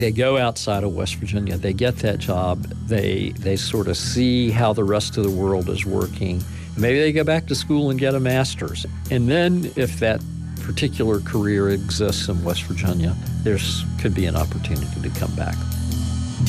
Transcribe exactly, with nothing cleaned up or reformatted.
They go outside of West Virginia, they get that job, they they sort of see how the rest of the world is working. Maybe they go back to school and get a master's. And then if that particular career exists in West Virginia, there's could be an opportunity to come back.